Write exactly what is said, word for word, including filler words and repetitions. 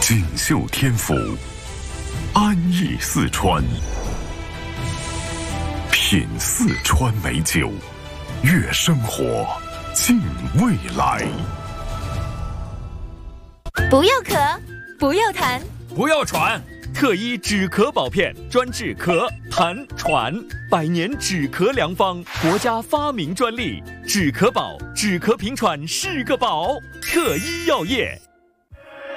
锦绣天府，安逸四川，品四川美酒，悦生活，敬未来。 不要咳，不要痰， 不要喘。特医止咳宝片，专治咳、痰、喘，百年止咳良方，国家发明专利。止咳宝，止咳平喘是个宝。特医药业。